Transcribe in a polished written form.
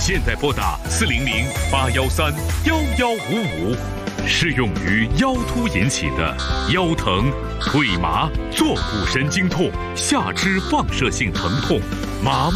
现在拨打400-813-1155，适用于腰突引起的腰疼、腿麻、坐骨神经痛、下肢放射性疼痛、麻木。